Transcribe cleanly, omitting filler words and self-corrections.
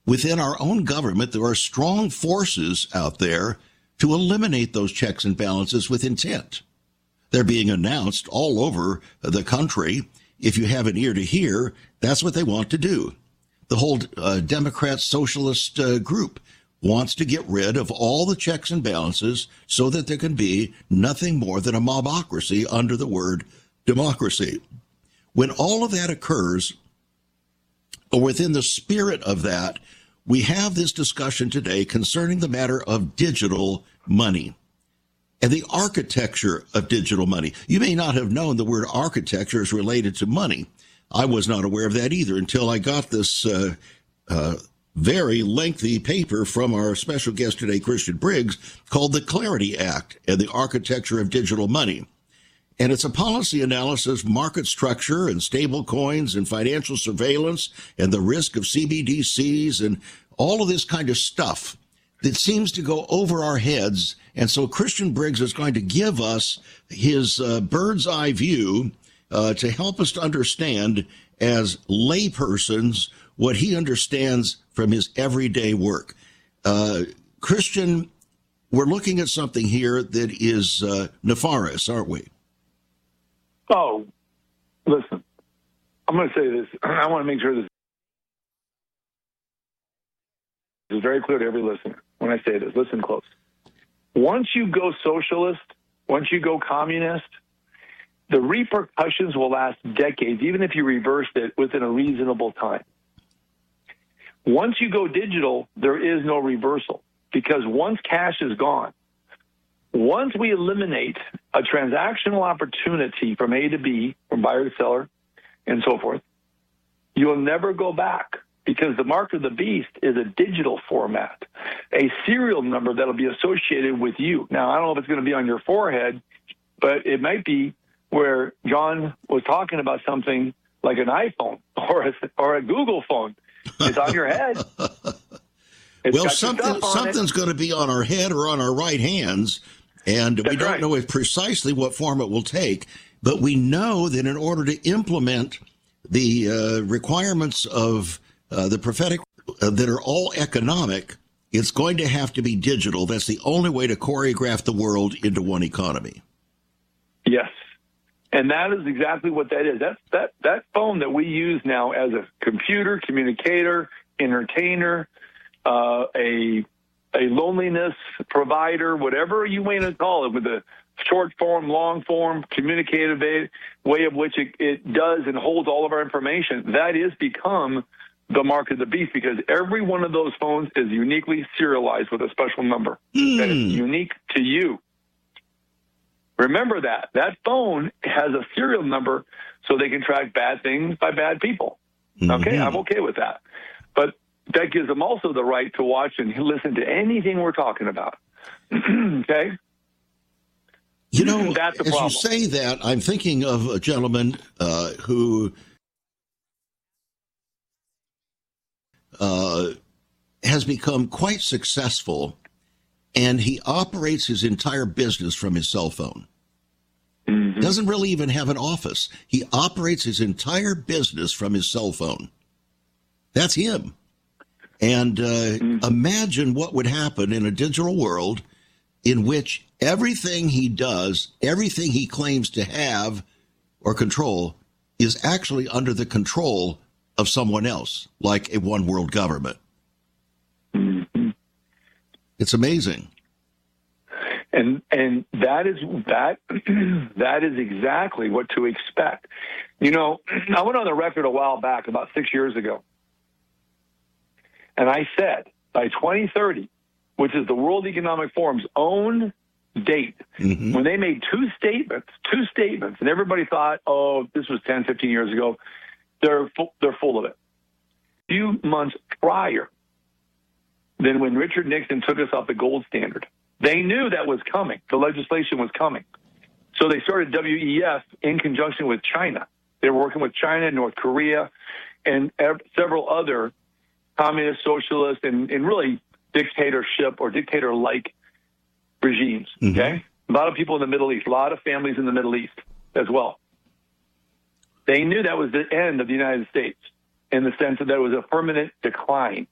within our own government, there are strong forces out there to eliminate those checks and balances with intent. They're being announced all over the country. If you have an ear to hear, that's what they want to do. The whole Democrat socialist group wants to get rid of all the checks and balances so that there can be nothing more than a mobocracy under the word democracy. When all of that occurs, or within the spirit of that, we have this discussion today concerning the matter of digital money and the architecture of digital money. You may not have known the word architecture is related to money. I was not aware of that either until I got this very lengthy paper from our special guest today, Christian Briggs, called the Clarity Act and the Architecture of Digital Money. And it's a policy analysis, market structure, and stable coins, and financial surveillance, and the risk of CBDCs, and all of this kind of stuff that seems to go over our heads. And so Christian Briggs is going to give us his bird's eye view to help us to understand as laypersons what he understands from his everyday work. Christian, we're looking at something here that is nefarious, aren't we? Oh, listen, I'm going to say this. I want to make sure this is very clear to every listener when I say this. Listen close. Once you go socialist, once you go communist, the repercussions will last decades, even if you reversed it within a reasonable time. Once you go digital, there is no reversal, because once cash is gone, once we eliminate a transactional opportunity from A to B, from buyer to seller, and so forth, you will never go back, because the mark of the beast is a digital format, a serial number that'll be associated with you. Now, I don't know if it's going to be on your forehead, but it might be where John was talking about something like an iPhone or a Google phone. It's on your head. Well, something's going to be on our head or on our right hands, and we don't know precisely what form it will take, but we know that in order to implement the requirements of the prophetic that are all economic, it's going to have to be digital. That's the only way to choreograph the world into one economy. Yes. And that is exactly what that is. That phone that we use now as a computer, communicator, entertainer, a loneliness provider, whatever you want to call it, with a short form, long form, communicative way of which it does and holds all of our information, that is become the mark of the beast, because every one of those phones is uniquely serialized with a special number that is unique to you. Remember that. That phone has a serial number so they can track bad things by bad people. Okay, I'm okay with that. But that gives them also the right to watch and listen to anything we're talking about. Okay? You know, that's the as problem. You say that, I'm thinking of a gentleman who has become quite successful, and he operates his entire business from his cell phone. Doesn't really even have an office. He operates his entire business from his cell phone. That's him. And imagine what would happen in a digital world in which everything he does, everything he claims to have or control, is actually under the control of someone else, like a one world government. It's amazing. And that is exactly what to expect. You know, I went on the record a while back, about 6 years ago, and I said by 2030, which is the World Economic Forum's own date, when they made two statements, and everybody thought, oh, this was 10, 15 years ago, they're full of it. A few months prior than when Richard Nixon took us off the gold standard, they knew that was coming. The legislation was coming. So they started WEF in conjunction with China. They were working with China, North Korea, and several other communist, socialist, and really dictatorship or dictator-like regimes. Okay? A lot of people in the Middle East, a lot of families in the Middle East as well. They knew that was the end of the United States in the sense that it was a permanent decline.